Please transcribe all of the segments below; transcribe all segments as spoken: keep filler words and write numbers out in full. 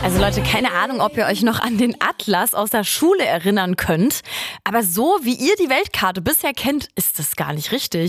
Also Leute, keine Ahnung, ob ihr euch noch an den Atlas aus der Schule erinnern könnt. Aber so wie ihr die Weltkarte bisher kennt, ist das gar nicht richtig.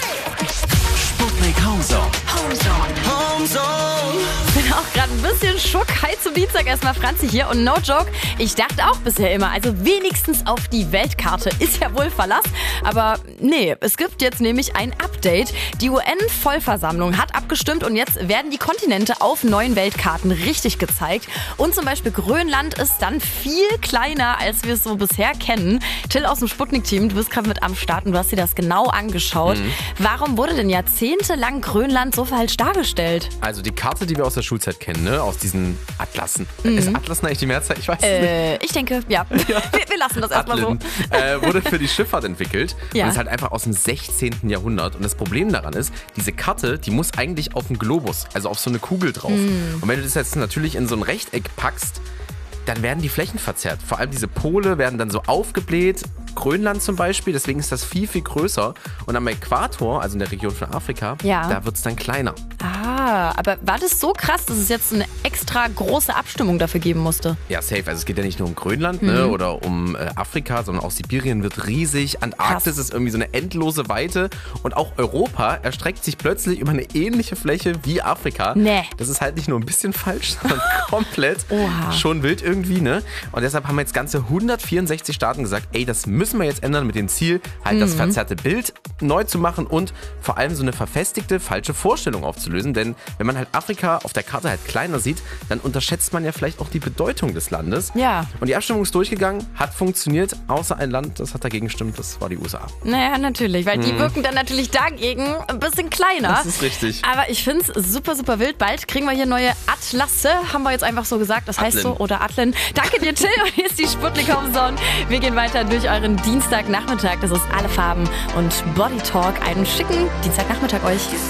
Sputnik Homezone. Homezone. Homezone. Ich bin auch gerade ein bisschen schock. Hi zum Dienstag, erstmal Franzi hier. Und no joke, ich dachte auch bisher immer, also wenigstens auf die Weltkarte ist ja wohl Verlass. Aber nee, es gibt jetzt nämlich ein Update. Die U N-Vollversammlung hat abgestimmt und jetzt werden die Kontinente auf neuen Weltkarten richtig gezeigt. Und zum Beispiel Grönland ist dann viel kleiner, als wir es so bisher kennen. Till aus dem Sputnik-Team, du bist gerade mit am Start und du hast dir das genau angeschaut. Mhm. Warum wurde denn jahrzehntelang Grönland so falsch dargestellt? Also die Karte, die wir aus der Schulzeit kennen, ne? Aus diesen Atlassen. Mhm. Ist Atlassen eigentlich die Mehrzahl? Ich weiß äh, nicht. Ich denke, ja. ja. Wir, wir lassen das erstmal so. Äh, wurde für die Schifffahrt entwickelt ja. und ist halt einfach aus dem sechzehnten Jahrhundert. Und das Problem daran ist, diese Karte, die muss eigentlich auf einen Globus, also auf so eine Kugel drauf. Mhm. Und wenn du das jetzt natürlich in so ein Rechteck packst, dann werden die Flächen verzerrt. Vor allem diese Pole werden dann so aufgebläht. Grönland zum Beispiel, deswegen ist das viel, viel größer. Und am Äquator, also in der Region von Afrika, ja. da wird es dann kleiner. Ah, aber war das so krass, dass es jetzt eine extra große Abstimmung dafür geben musste? Ja, safe. Also es geht ja nicht nur um Grönland, mhm. ne, oder um äh, Afrika, sondern auch Sibirien wird riesig. Antarktis krass. Ist irgendwie so eine endlose Weite. Und auch Europa erstreckt sich plötzlich über eine ähnliche Fläche wie Afrika. Nee. Das ist halt nicht nur ein bisschen falsch, sondern komplett Oha. schon wild irgendwie, ne? Und deshalb haben jetzt ganze hundertvierundsechzig Staaten gesagt, ey, das müssen wir jetzt ändern mit dem Ziel, halt mhm. das verzerrte Bild neu zu machen und vor allem so eine verfestigte, falsche Vorstellung aufzulösen. Denn wenn man halt Afrika auf der Karte halt kleiner sieht, dann unterschätzt man ja vielleicht auch die Bedeutung des Landes. Ja. Und die Abstimmung ist durchgegangen, hat funktioniert, außer ein Land, das hat dagegen gestimmt, das war die U S A. Naja, natürlich, weil die mhm. wirken dann natürlich dagegen ein bisschen kleiner. Das ist richtig. Aber ich finde es super, super wild. Bald kriegen wir hier neue Atlasse, haben wir jetzt einfach so gesagt. Das heißt Atlen. so, oder Atlen. Danke dir, Till. Und hier ist die Sputnik Homezone. Wir gehen weiter durch euren Dienstagnachmittag. Das ist alle Farben und Body Talk. Einen schicken Dienstagnachmittag euch.